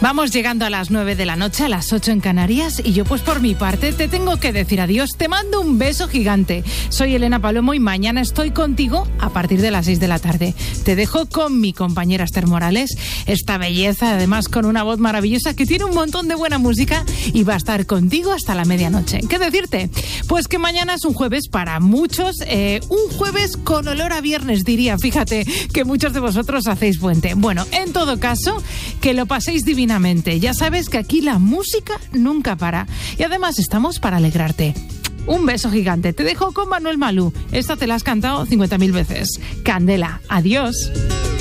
Vamos llegando a las 9 de la noche, a las 8 en Canarias, y yo pues por mi parte te tengo que decir adiós. Te mando un beso gigante. Soy Elena Palomo y mañana estoy contigo a partir de las 6 de la tarde. Te dejo con mi compañera Esther Morales, esta belleza, además con una voz maravillosa que tiene un montón de buena música y va a estar contigo hasta la medianoche. ¿Qué decirte? Pues que mañana es un jueves para muchos, un jueves con olor a viernes, diría. Fíjate que muchos de vosotros hacéis puente. Bueno, en todo caso, que lo paséis divinamente. Ya sabes que aquí la música nunca para. Y además estamos para alegrarte. Un beso gigante. Te dejo con Manuel Malú. Esta te la has cantado 50.000 veces. Candela. Adiós.